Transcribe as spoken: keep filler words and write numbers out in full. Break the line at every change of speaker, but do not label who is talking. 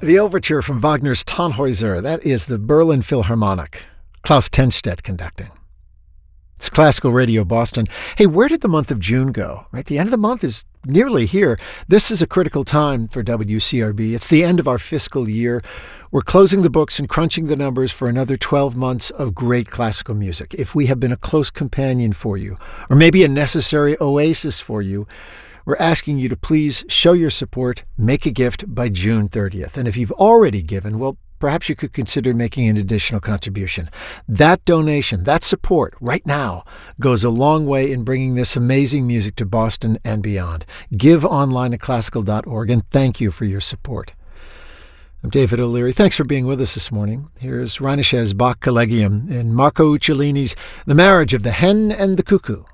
The overture from Wagner's Tannhäuser, that is the Berlin Philharmonic. Klaus Tenstedt conducting. It's Classical Radio Boston. Hey, where did the month of June go? Right, the end of the month is nearly here. This is a critical time for W C R B. It's the end of our fiscal year. We're closing the books and crunching the numbers for another twelve months of great classical music. If we have been a close companion for you, or maybe a necessary oasis for you, we're asking you to please show your support, make a gift by June thirtieth. And if you've already given, well, perhaps you could consider making an additional contribution. That donation, that support right now goes a long way in bringing this amazing music to Boston and beyond. Give online at classical dot org, and thank you for your support. I'm David O'Leary. Thanks for being with us this morning. Here's Reinecce's Bach Collegium and Marco Uccellini's The Marriage of the Hen and the Cuckoo.